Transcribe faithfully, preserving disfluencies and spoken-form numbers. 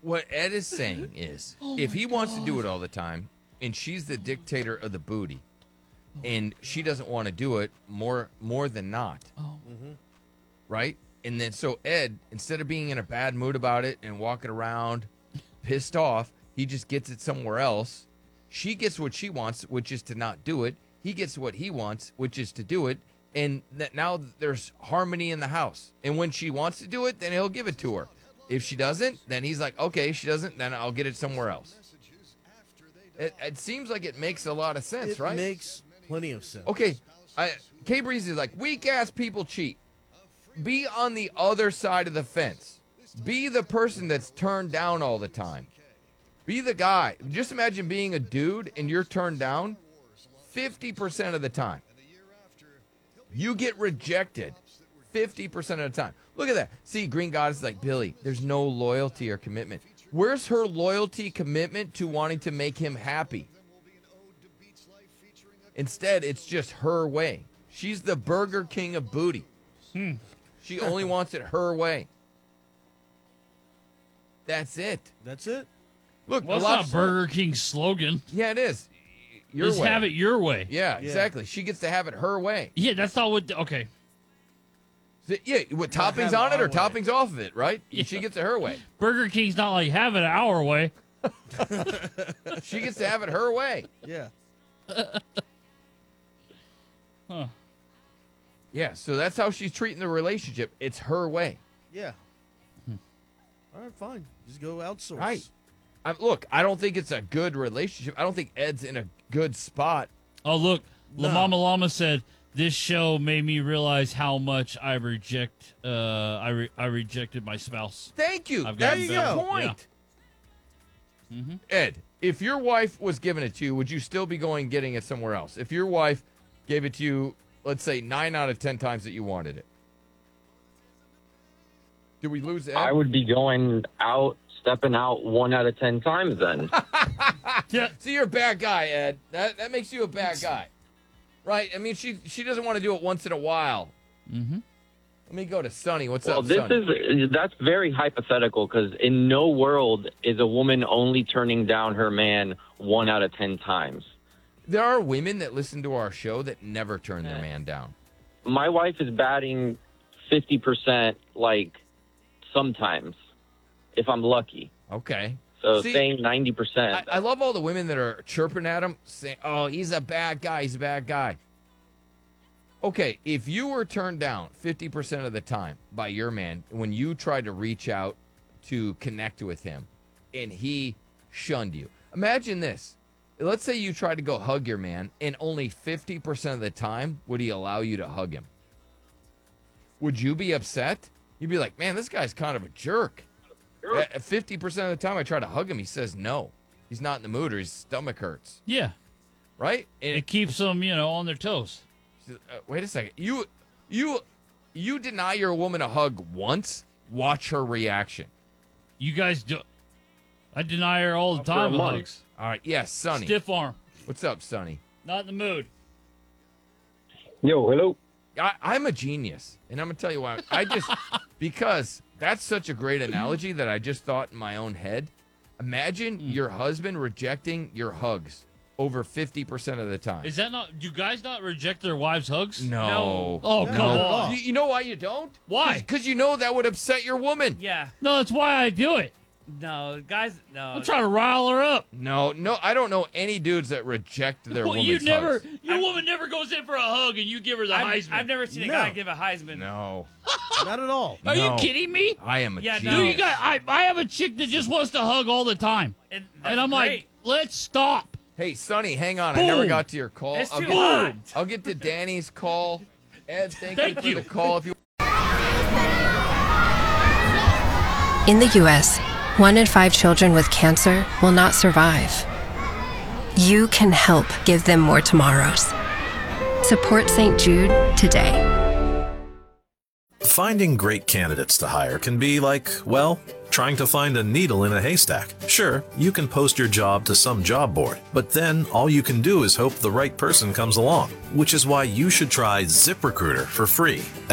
what Ed is saying is, Oh if he my wants to do God. it all the time, and she's the dictator of the booty, and she doesn't want to do it more more than not, Oh. right? And then so Ed, instead of being in a bad mood about it and walking around pissed off, he just gets it somewhere else. She gets what she wants, which is to not do it. He gets what he wants, which is to do it. And that now there's harmony in the house. And when she wants to do it, then he'll give it to her. If she doesn't, then he's like, okay, she doesn't, then I'll get it somewhere else. It, it seems like it makes a lot of sense, It right? makes plenty of sense. Okay, I, K Breezy is like, weak ass people cheat. Be on the other side of the fence. Be the person that's turned down all the time. Be the guy. Just imagine being a dude and you're turned down fifty percent of the time. You get rejected fifty percent of the time. Look at that. See, Green Goddess is like, Billy, there's no loyalty or commitment. Where's her loyalty, commitment to wanting to make him happy? Instead, it's just her way. She's the Burger King of booty. Hmm. She only wants it her way. That's it. That's it. Look, Well, a it's lot not of- Burger King's slogan. Yeah, it is. Your Just way. have it your way. Yeah, exactly. She gets to have it her way. Yeah, that's not what. Okay. So, yeah, with Gotta toppings have it on it our or way. toppings off of it, right? Yeah. She gets it her way. Burger King's not like have it our way. She gets to have it her way. Yeah. Huh. Yeah, so that's how she's treating the relationship. It's her way. Yeah. All right, fine. Just go outsource. Right. I, look, I don't think it's a good relationship. I don't think Ed's in a good spot. Oh, look. La No. Mama Llama said, this show made me realize how much I reject, uh, I, re- I rejected my spouse. Thank you. I've That's gotten the better. point. Mhm. Ed, if your wife was giving it to you, would you still be going getting it somewhere else? If your wife gave it to you, let's say nine out of ten times that you wanted it. Did we lose Ed? I would be going out, stepping out one out of ten times then. Yeah. So you're a bad guy, Ed. That that makes you a bad guy. Right? I mean, she she doesn't want to do it once in a while. Mm-hmm. Let me go to Sonny. What's Well, up, this Sonny? is that's very hypothetical because in no world is a woman only turning down her man one out of ten times. There are women that listen to our show that never turn their man down. My wife is batting fifty percent, like sometimes, if I'm lucky. Okay. So See, saying ninety percent. I, I love all the women that are chirping at him, saying, "Oh, he's a bad guy. He's a bad guy." Okay, if you were turned down fifty percent of the time by your man when you tried to reach out to connect with him and he shunned you. Imagine this. Let's say you tried to go hug your man and only fifty percent of the time would he allow you to hug him. Would you be upset? You'd be like, man, this guy's kind of a jerk. At fifty percent of the time I try to hug him, he says no. He's not in the mood or his stomach hurts. Yeah. Right? And It keeps them, you know, on their toes. Uh, wait a second. You, you, you deny your woman a hug once. Watch her reaction. You guys do. I deny her all the After time a with month. hugs. All right. Yes, Sonny. Stiff arm. What's up, Sonny? Not in the mood. Yo, hello. I, I'm a genius, and I'm gonna tell you why. I just because that's such a great analogy that I just thought in my own head. Imagine Mm. your husband rejecting your hugs over fifty percent of the time. Is that not? Do guys not reject their wives' hugs? no. Oh, No. come No. on. You, you know why you don't? Why? Because you know that would upset your woman. Yeah. No, that's why I do it. No, guys. No. I'm trying to rile her up. No, no, I don't know any dudes that reject their Well, woman's you never, hugs. your woman never goes in for a hug, and you give her the I've, Heisman. I've never seen a No. guy give a Heisman. No, Not at all. Are No. you kidding me? I am a Yeah, no. genius. Dude, you got. I, I have a chick that just wants to hug all the time, And, and I'm like, great. let's stop. Hey, Sonny, hang on. I never Boom. got to your call. It's I'll too get, hot. I'll get to Danny's call. Ed, thank, Thank you for you. the call. If you In the U S, one in five children with cancer will not survive. You can help give them more tomorrows. Support Saint Jude today. Finding great candidates to hire can be like, well, trying to find a needle in a haystack. Sure, you can post your job to some job board, but then all you can do is hope the right person comes along, which is why you should try ZipRecruiter for free.